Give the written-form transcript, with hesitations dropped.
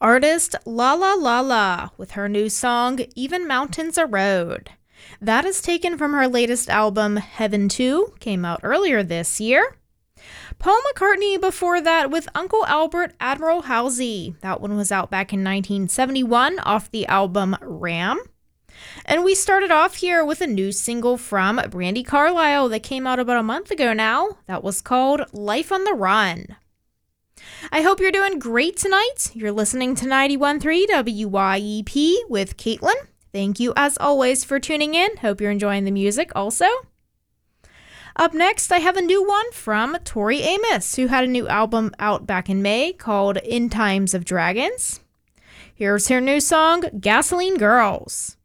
Artist La La La La with her new song Even Mountains Are Road. That is taken from her latest album Heaven 2, came out earlier this year. Paul McCartney before that with Uncle Albert Admiral Halsey. That one was out back in 1971 off the album Ram. And we started off here with a new single from Brandi Carlile that came out about a month ago now. That was called Life on the Run. I hope you're doing great tonight. You're listening to 91.3 WYEP with Caitlin. Thank you as always for tuning in. Hope you're enjoying the music also. Up next, I have a new one from Tori Amos, who had a new album out back in May called In Times of Dragons. Here's her new song, Gasoline Girls.